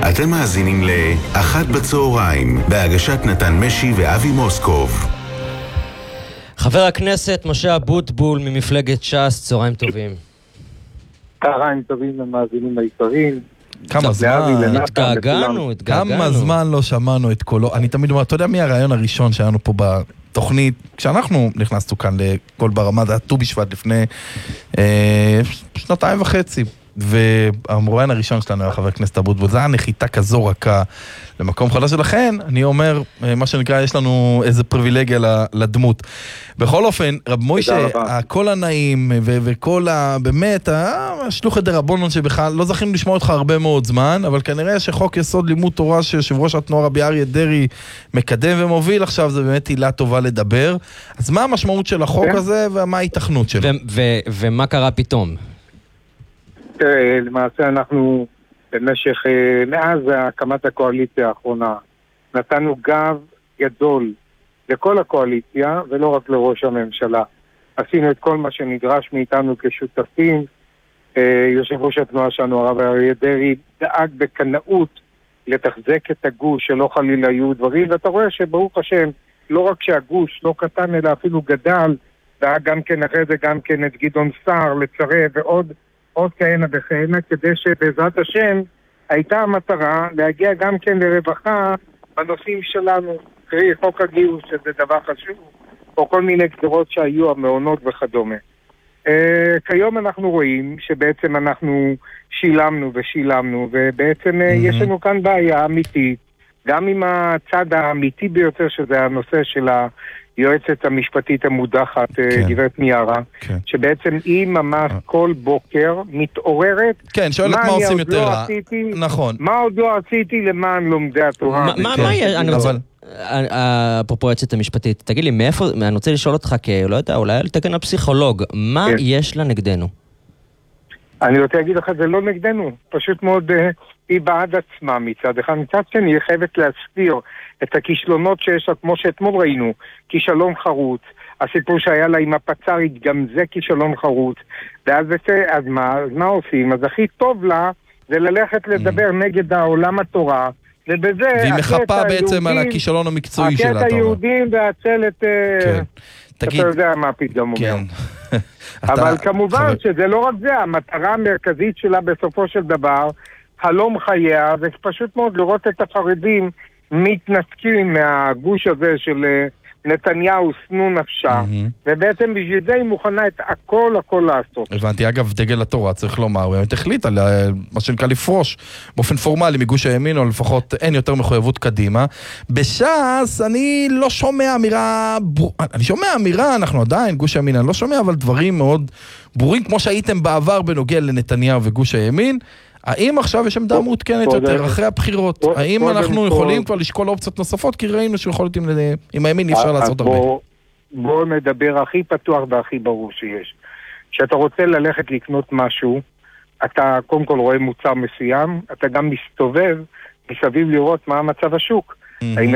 אתם מאזינים לאחת בצהריים, בהגשת נתן משי ואבי מוסקוב. חבר הכנסת משה אבוטבול ממפלגת ש"ס, צהריים טובים. צהריים טובים למאזינים העיקריים. כמה זמן, התגעגענו. כמה זמן לא שמענו את קולו. אני תמיד אומר, אתה יודע מי הרעיון הראשון שהיה לנו פה בתוכנית, כשאנחנו נכנסנו כאן לקול ברמה, זה היה ט"ו בשבט לפני 2.5 שנתיים, והמרואיין הראשון שלנו היה חבר הכנסת אבוטבול, זה היה נחיתה כזו רכה למקום חדש, ולכן אני אומר, מה שנקרא, יש לנו איזה פריבילגיה לדמות. בכל אופן, רב מוישה, הכל הנעים וכל באמת, השלוחת דרבנן שבכלל, לא זכינו לשמוע אותך הרבה מאוד זמן, אבל כנראה שחוק יסוד לימוד תורה שיושב ראש התנועה רבי אריה דרעי מקדם ומוביל עכשיו, זה באמת עילה טובה לדבר. אז מה המשמעות של החוק הזה ומה ההיתכנות שלו? ומה קרה פתאום? למעשה אנחנו במשך, מאז הקמת הקואליציה האחרונה, נתנו גב גדול לכל הקואליציה ולא רק לראש הממשלה. עשינו את כל מה שנדרש מאיתנו כשותפים. יושב ראש התנועה שלנו, הרב אריה דרעי, דאג בקנאות לתחזק את הגוש, שלא חלילה היו דברים, ואתה רואה שברוך השם, לא רק שהגוש לא קטן אלא אפילו גדל, דאג גם כן אחרי זה גם כן את גדעון סער לצרף ועוד כהנה וכהנה, כדי שבעזרת השם הייתה המטרה להגיע גם כן לרווחה בנושאים שלנו, קרי חוק הגיוס, שזה דבר חשוב, או כל מיני גדרות שהיו המעונות וכדומה. כיום אנחנו רואים שבעצם אנחנו שילמנו, ובעצם יש לנו כאן בעיה אמיתית, גם עם הצד האמיתי ביותר, שזה הנושא של היועצת המשפטית המודחת, גברת מיארה, שבעצם היא ממש כל בוקר מתעוררת. כן, שואלת מה עושים יותר רע. נכון. מה עוד לא עשיתי למען לומדי התורה. מה יש? אני רוצה... אפרופו היועצת המשפטית, תגיד לי, מאיפה, אני רוצה לשאול אותך לא יודע, אולי לתקן הפסיכולוג, מה יש לה נגדנו? אני רוצה להגיד לך, זה לא נגדנו, פשוט מאוד היא בעד עצמה מצד אחד, מצד שני היא חייבת להסתיר את הכישלונות שיש לה, כמו שאתמול ראינו, כישלון חרוץ, הסיפור שהיה לה עם הפצ"רית, גם זה כישלון חרוץ, ואז אז מה עושים? אז הכי טוב לה זה ללכת לדבר נגד העולם התורה, ובזה והיא מחפה בעצם על הכישלון המקצועי שלה. הקטע היהודים והצל את... אתה יודע מה פתאום אומר. אבל כמובן שזה לא רק זה, המטרה המרכזית שלה בסופו של דבר, חלום חייה, זה פשוט מאוד לראות את החרדים מתנתקים מהגוש הזה של נתניהו, שנוא נפשה, ובעצם בשביל זה היא מוכנה את הכל לעשות. הבנתי, אגב, דגל התורה, צריך לומר, באמת החליטה מה שנקרא לפרוש באופן פורמלי מגוש הימין, או לפחות אין יותר מחויבות קדימה. בש"ס אני לא שומע אמירה, אני שומע אמירה, אנחנו עדיין, גוש הימין, אני לא שומע, אבל דברים מאוד ברורים, כמו שהייתם בעבר בנוגע לנתניהו וגוש הימין. האם עכשיו יש עמדה מעודכנת יותר אחרי הבחירות? האם אנחנו יכולים כבר לשקול אופציות נוספות? כי ראינו שיכולת עם הימין אי אפשר לעשות הרבה. בואו נדבר הכי פתוח והכי ברור שיש. כשאתה רוצה ללכת לקנות משהו, אתה קודם כל רואה מוצר מסוים, אתה גם מסתובב מסביב לראות מה המצב השוק. האם